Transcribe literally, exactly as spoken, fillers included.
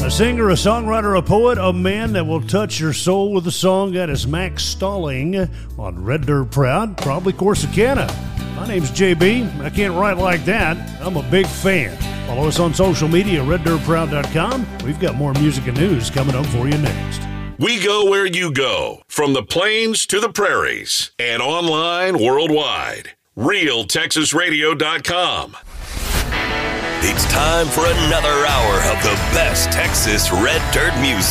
A singer, a songwriter, a poet, a man that will touch your soul with a song. That is Max Stalling on Red Dirt Proud, probably Corsicana. My name's J B. I can't write like that. I'm a big fan. Follow us on social media, red dirt proud dot com. We've got more music and news coming up for you next. We go where you go, from the plains to the prairies, and online worldwide. real texas radio dot com. It's time for another hour of the best Texas Red Dirt music.